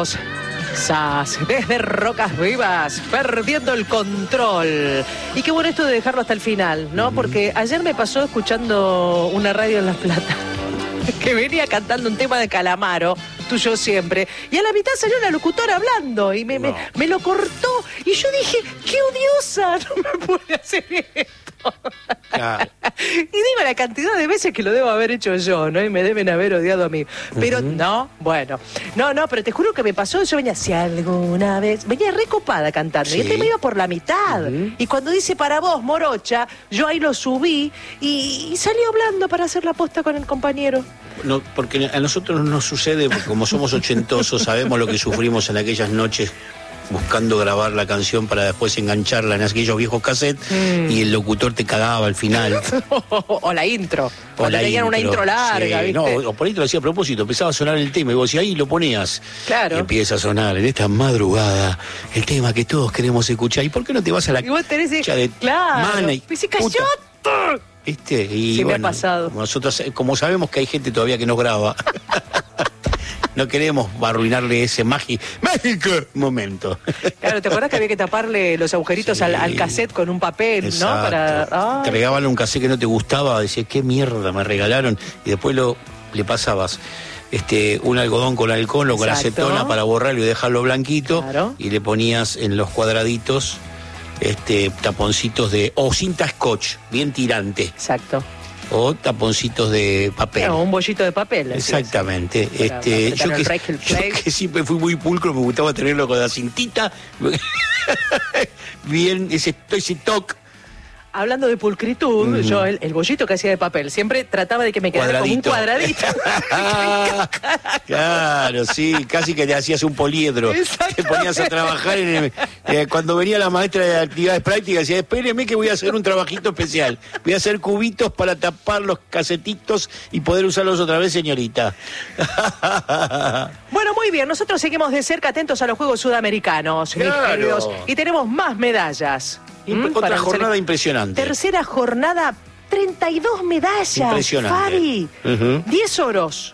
Seguimos desde Rocas Vivas, perdiendo el control. Y qué bueno esto de dejarlo hasta el final, ¿no? Porque ayer me pasó escuchando una radio en La Plata que venía cantando un tema de Calamaro, tuyo siempre, y a la mitad salió la locutora hablando y me lo cortó, y yo dije, qué odiosa, no me puede hacer esto. Claro. Y digo la cantidad de veces que lo debo haber hecho yo, ¿no? Y me deben haber odiado a mí. Pero no, bueno. No, pero te juro que me pasó, yo venía, si alguna vez, venía recopada cantando, sí. Y este me iba por la mitad. Y cuando dice para vos, morocha, yo ahí lo subí y salí hablando para hacer la posta con el compañero. No, porque a nosotros no nos sucede, porque como somos ochentosos, sabemos lo que sufrimos en aquellas noches buscando grabar la canción para después engancharla en aquellos viejos cassettes y el locutor te cagaba al final. O la intro. O la tenían una intro larga, sí. ¿Viste? No, o por ahí te lo hacía a propósito, empezaba a sonar el tema y vos, y ahí lo ponías. Claro. Y empieza a sonar en esta madrugada el tema que todos queremos escuchar. ¿Y por qué no te vas a la cancha de mana y se cayó? ¿Viste? Y sí, bueno, me ha pasado. Nosotros, como sabemos que hay gente todavía que nos graba, no queremos arruinarle ese mágico momento. Claro, ¿te acordás que había que taparle los agujeritos al cassette con un papel? Exacto. ¿No? Para... Te regalaban un cassette que no te gustaba, decías, qué mierda me regalaron, y después le pasabas un algodón con alcohol o con acetona para borrarlo y dejarlo blanquito, claro. Y le ponías en los cuadraditos taponcitos o cinta scotch, bien tirante. Exacto. O taponcitos de papel. Claro, un bollito de papel. Exactamente. Yo que siempre fui muy pulcro, me gustaba tenerlo con la cintita. Bien, ese toque. Hablando de pulcritud, yo el bollito que hacía de papel, siempre trataba de que me quedara como un cuadradito. Claro, sí, casi que te hacías un poliedro. Te ponías a trabajar cuando venía la maestra de actividades prácticas, decía, espéreme que voy a hacer un trabajito especial. Voy a hacer cubitos para tapar los casetitos y poder usarlos otra vez, señorita. Bueno, muy bien, nosotros seguimos de cerca atentos a los Juegos Sudamericanos, queridos, y tenemos más medallas. Otra jornada impresionante. Tercera jornada, 32 medallas. Impresionante. Fabi, 10 oros,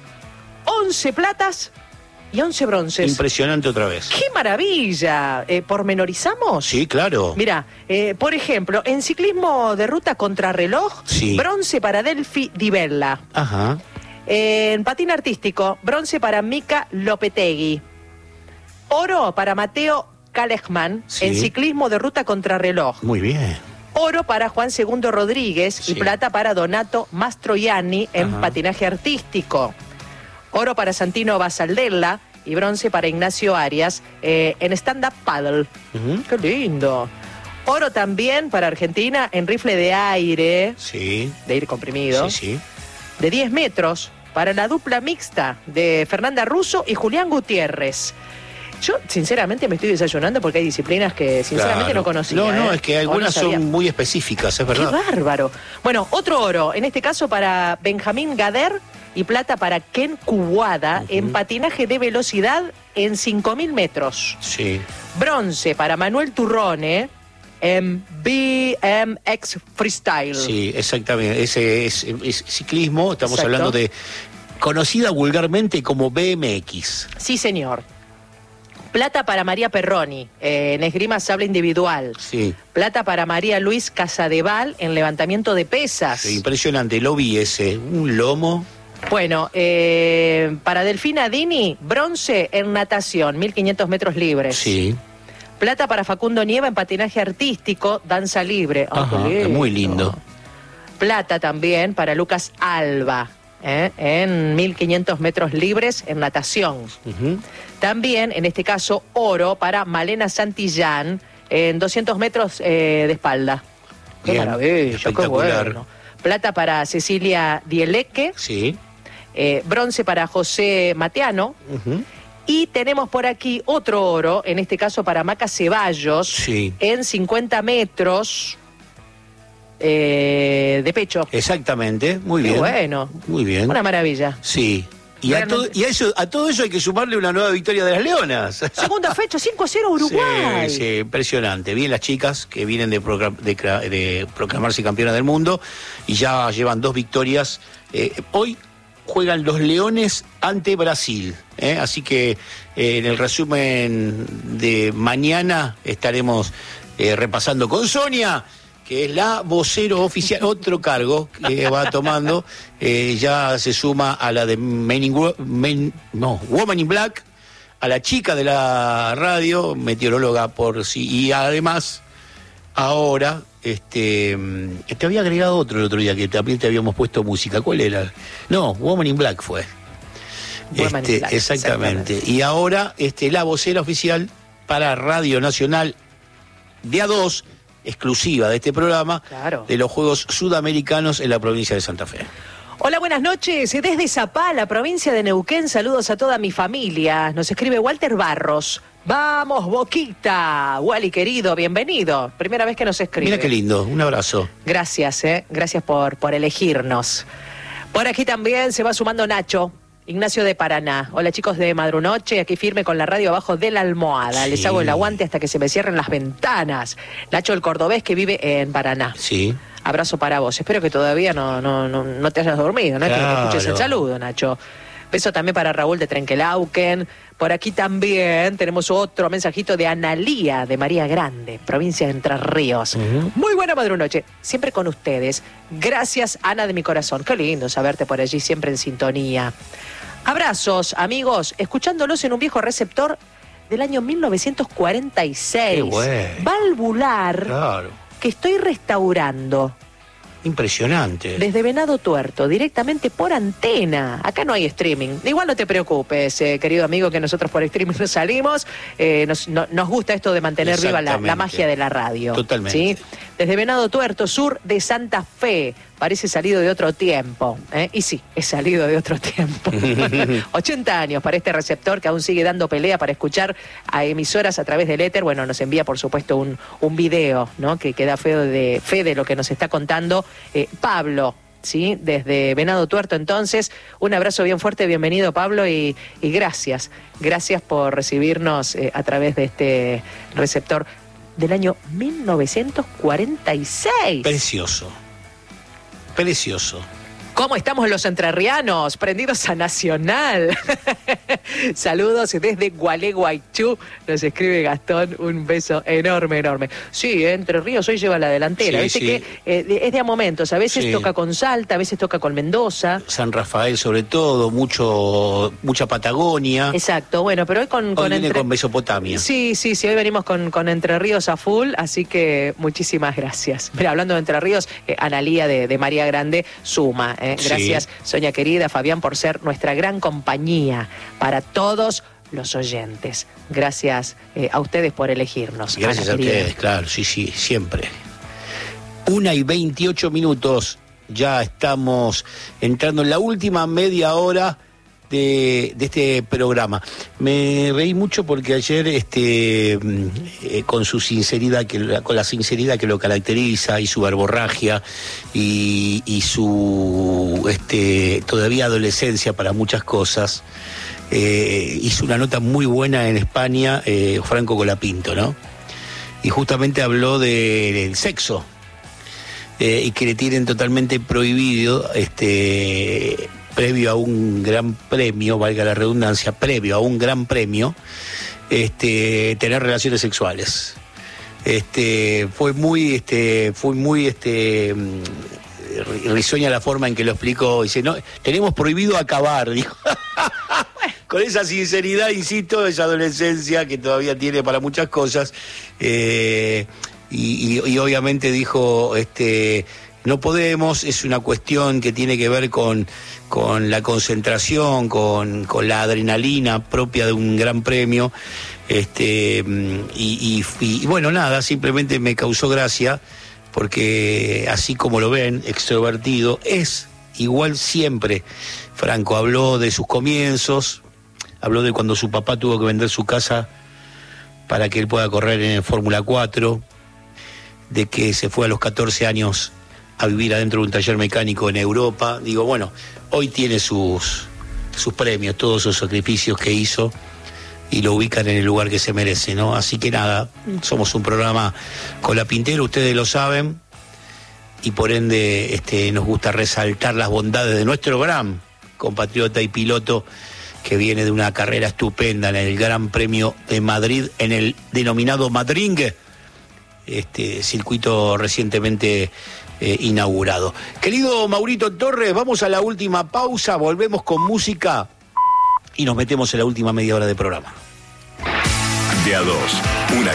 11 platas y 11 bronces. Impresionante otra vez. ¡Qué maravilla! ¿Pormenorizamos? Sí, claro. Mira, por ejemplo, en ciclismo de ruta contrarreloj, sí. Bronce para Delphi Di Bella. Ajá. En patín artístico, bronce para Mica Lopetegui. Oro para Mateo Kalechman, sí. En ciclismo de ruta contrarreloj. Muy bien. Oro para Juan Segundo Rodríguez, sí. Y plata para Donato Mastroianni en patinaje artístico. Oro para Santino Basaldella y bronce para Ignacio Arias en stand-up paddle. ¡Qué lindo! Oro también para Argentina en rifle de aire. Sí. De aire comprimido. Sí, sí. De 10 metros para la dupla mixta de Fernanda Russo y Julián Gutiérrez. Yo, sinceramente, me estoy desayunando porque hay disciplinas que, sinceramente, no conocía. No, es que algunas son muy específicas, es verdad. ¡Qué bárbaro! Bueno, otro oro, en este caso para Benjamín Gader y plata para Ken Kuwada en patinaje de velocidad en 5.000 metros. Sí. Bronce para Manuel Turrone en BMX Freestyle. Sí, exactamente. Ese es ciclismo, estamos hablando de, conocida vulgarmente como BMX. Sí, señor. Plata para María Perroni, en esgrima sable individual. Sí. Plata para María Luis Casadeval en levantamiento de pesas. Sí, impresionante, lo vi ese, un lomo. Bueno, para Delfina Dini, bronce en natación, 1.500 metros libres. Sí. Plata para Facundo Nieva en patinaje artístico, danza libre. Ajá, muy lindo. Plata también para Lucas Alba, en 1.500 metros libres en natación. También, en este caso, oro para Malena Santillán en 200 metros de espalda. ¡Qué maravilla! ¡Qué bueno! Plata para Cecilia Dieleque. Sí. Bronce para José Mateano. Y tenemos por aquí otro oro, en este caso para Maca Ceballos, sí. En 50 metros de pecho. Exactamente, muy bien. Bueno, muy bien. Una maravilla. Sí. Y a todo eso hay que sumarle una nueva victoria de las Leonas. Segunda fecha, 5-0 Uruguay. Sí, impresionante. Bien las chicas que vienen de proclamarse campeonas del mundo y ya llevan 2 victorias. Hoy juegan los Leones ante Brasil. Así que en el resumen de mañana estaremos repasando con Sonia, que es la vocero oficial, otro cargo que va tomando, ya se suma a la de Woman in Black, a la chica de la radio, meteoróloga por sí, y además ahora te había agregado otro el otro día que también te habíamos puesto música. ¿Cuál era? No, Woman in Black fue. Woman in Black, exactamente. Y ahora la vocera oficial para Radio Nacional de A2, exclusiva de este programa, claro, de los Juegos Sudamericanos en la provincia de Santa Fe. Hola, buenas noches. Desde Zapala, provincia de Neuquén, saludos a toda mi familia. Nos escribe Walter Barros. Vamos, Boquita. Wally, querido, bienvenido. Primera vez que nos escribe. Mira qué lindo, un abrazo. Gracias, gracias por elegirnos. Por aquí también se va sumando Nacho, Ignacio de Paraná. Hola, chicos de Madrunoche, aquí firme con la radio abajo de la almohada. Sí. Les hago el aguante hasta que se me cierren las ventanas. Nacho, el cordobés que vive en Paraná. Sí. Abrazo para vos. Espero que todavía no te hayas dormido, ¿no? Claro. Que escuches el saludo, Nacho. Beso también para Raúl de Trenquelauquen. Por aquí también tenemos otro mensajito de Analía de María Grande, provincia de Entre Ríos. Muy buena Madrunoche, siempre con ustedes. Gracias, Ana de mi corazón. Qué lindo saberte por allí, siempre en sintonía. Abrazos, amigos, escuchándolos en un viejo receptor del año 1946. Qué bueno. Valvular, claro, que estoy restaurando. Impresionante. Desde Venado Tuerto, directamente por antena. Acá no hay streaming. Igual no te preocupes, querido amigo, que nosotros por streaming no salimos. Nos gusta esto de mantener viva la magia de la radio. Totalmente. ¿Sí? Desde Venado Tuerto, sur de Santa Fe. Parece salido de otro tiempo. Y sí, es salido de otro tiempo. 80 años para este receptor que aún sigue dando pelea para escuchar a emisoras a través del éter. Bueno, nos envía, por supuesto, un video, ¿no? Que da fe de lo que nos está contando Pablo, ¿sí? Desde Venado Tuerto. Entonces, un abrazo bien fuerte, bienvenido, Pablo, y gracias. Gracias por recibirnos a través de este receptor del año 1946. Precioso. Precioso. ¿Cómo estamos los entrerrianos? Prendidos a Nacional. Saludos desde Gualeguaychú. Nos escribe Gastón. Un beso enorme, enorme. Sí, Entre Ríos hoy lleva la delantera. Sí, Viste sí. que es de a momentos. A veces toca con Salta, a veces toca con Mendoza. San Rafael sobre todo, mucha Patagonia. Exacto, bueno, pero hoy con Mesopotamia. Sí, hoy venimos con Entre Ríos a full, así que muchísimas gracias. Mira, hablando de Entre Ríos, Analía de María Grande suma. Gracias, sí. Sonia querida, Fabián, por ser nuestra gran compañía para todos los oyentes. Gracias a ustedes por elegirnos. Gracias a ustedes, claro, sí, siempre. 1:28, ya estamos entrando en la última media hora de este programa. Me reí mucho porque ayer con su sinceridad, con la sinceridad que lo caracteriza, y su verborragia y su todavía adolescencia para muchas cosas, hizo una nota muy buena en España, Franco Colapinto, ¿no? Y justamente habló del sexo, y que le tienen totalmente prohibido previo a un gran premio, valga la redundancia, previo a un gran premio, tener relaciones sexuales. Fue muy risueña la forma en que lo explicó. Dice, no, tenemos prohibido acabar, dijo. Con esa sinceridad, insisto, esa adolescencia que todavía tiene para muchas cosas, y obviamente dijo, no podemos, es una cuestión que tiene que ver con la concentración, con la adrenalina propia de un gran premio, y bueno, nada, simplemente me causó gracia, porque así como lo ven, extrovertido, es igual siempre. Franco habló de sus comienzos, habló de cuando su papá tuvo que vender su casa para que él pueda correr en el Fórmula 4, de que se fue a los 14 años a vivir adentro de un taller mecánico en Europa. Digo, bueno, hoy tiene sus premios, todos esos sacrificios que hizo, y lo ubican en el lugar que se merece, ¿no? Así que nada, somos un programa colapintero, ustedes lo saben, y por ende nos gusta resaltar las bondades de nuestro gran compatriota y piloto que viene de una carrera estupenda en el Gran Premio de Madrid, en el denominado Madringue, circuito recientemente inaugurado. Querido Maurito Torres, vamos a la última pausa, volvemos con música y nos metemos en la última media hora de programa. De a dos, una